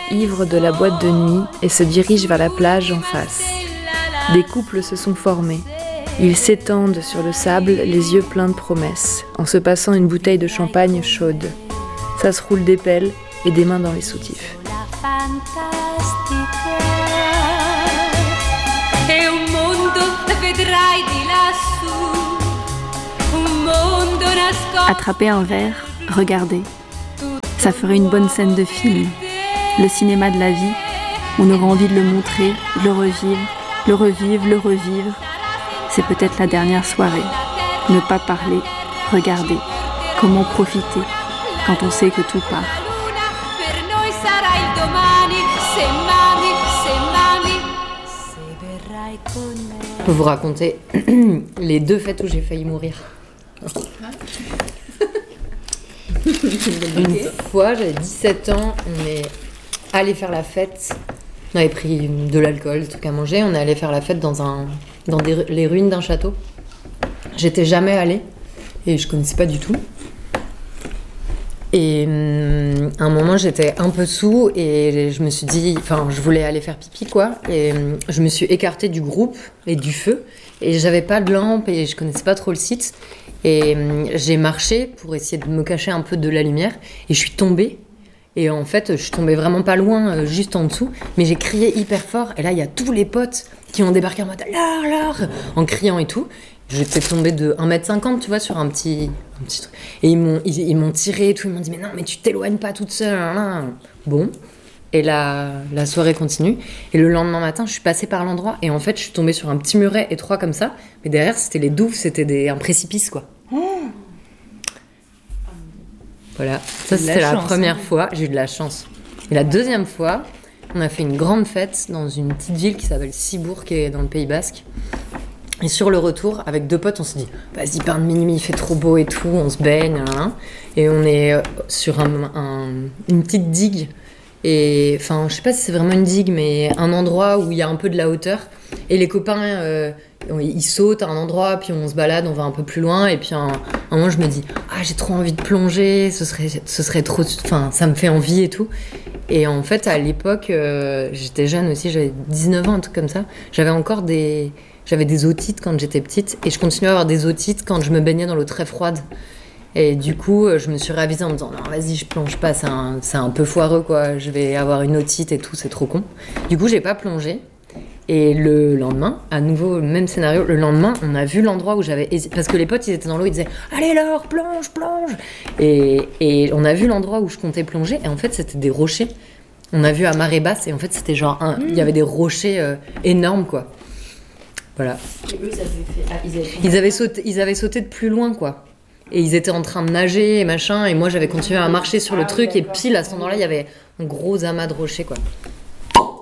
ivres de la boîte de nuit et se dirigent vers la plage en face. Des couples se sont formés. Ils s'étendent sur le sable, les yeux pleins de promesses, en se passant une bouteille de champagne chaude. Ça se roule des pelles et des mains dans les soutifs. Attraper un verre, regarder. Ça ferait une bonne scène de film. Le cinéma de la vie. On aura envie de le montrer, de le revivre, le revivre, le revivre. C'est peut-être la dernière soirée. Ne pas parler, regarder. Comment profiter quand on sait que tout part. Je peux vous raconter les 2 fêtes où j'ai failli mourir. Une fois, j'avais 17 ans, on est allé faire la fête. On avait pris de l'alcool, des trucs à manger. On est allé faire la fête dans les ruines d'un château. J'étais jamais allée et je connaissais pas du tout. Et à un moment, j'étais un peu sous et je me suis dit, je voulais aller faire pipi, quoi. Et je me suis écartée du groupe et du feu. Et j'avais pas de lampe et je connaissais pas trop le site. Et j'ai marché pour essayer de me cacher un peu de la lumière. Et je suis tombée. Et en fait, je suis tombée vraiment pas loin, juste en dessous. Mais j'ai crié hyper fort. Et là, il y a tous les potes qui ont débarqué en mode « Laure !» en criant et tout. J'étais tombée de 1m50, tu vois, sur un petit truc. Et ils m'ont tiré et tout. Ils m'ont dit « Mais non, mais tu t'éloignes pas toute seule. » Bon. Et la soirée continue. Et le lendemain matin, je suis passée par l'endroit. Et en fait, je suis tombée sur un petit muret étroit comme ça. Mais derrière, c'était les douves. C'était un précipice, quoi. Voilà. Ça, c'était la première fois. J'ai eu de la chance. Et la deuxième fois, on a fait une grande fête dans une petite ville qui s'appelle Cibourg, qui est dans le Pays Basque. Et sur le retour, avec 2 potes, on s'est dit « Vas-y, pain de minuit, il fait trop beau et tout. » On se baigne. Et on est sur une petite digue. Et je sais pas si c'est vraiment une digue, mais un endroit où il y a un peu de la hauteur. Et les copains, ils sautent à un endroit, puis on se balade, on va un peu plus loin. Et puis un moment, je me dis « j'ai trop envie de plonger, ce serait trop... » ça me fait envie et tout. Et en fait, à l'époque, j'étais jeune aussi, j'avais 19 ans, un truc comme ça. J'avais des otites quand j'étais petite. Et je continuais à avoir des otites quand je me baignais dans l'eau très froide. Et du coup, je me suis réavisée en me disant « Non, vas-y, je plonge pas, c'est un peu foireux, quoi. Je vais avoir une otite et tout, c'est trop con. » Du coup, j'ai pas plongé. Et le lendemain, à nouveau, le même scénario. Le lendemain, on a vu l'endroit où j'avais hésité. Parce que les potes, ils étaient dans l'eau, ils disaient « Allez, Laure, plonge, plonge !» Et on a vu l'endroit où je comptais plonger. Et en fait, c'était des rochers. On a vu à marée basse. Et en fait, c'était genre... Il y avait des rochers énormes, quoi. Voilà. Et eux, Ils avaient sauté de plus loin, quoi. Et ils étaient en train de nager et machin. Et moi, j'avais continué à marcher sur le truc. Et pile, à cet endroit-là, il y avait un gros amas de rochers, quoi.